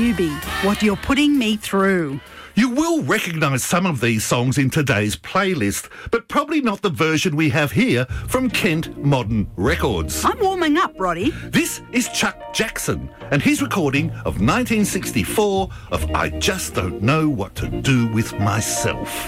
Newbie, what you're putting me through. You will recognise some of these songs in today's playlist, but probably not the version we have here from Kent Modern Records. I'm warming up, Roddy. This is Chuck Jackson and his recording of 1964 of I Just Don't Know What to Do With Myself.